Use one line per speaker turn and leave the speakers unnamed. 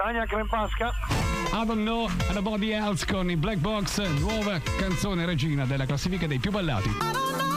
Ania Crempasca.
I Don't Know Nobody Else con i Black Box, nuova canzone regina della classifica dei più ballati.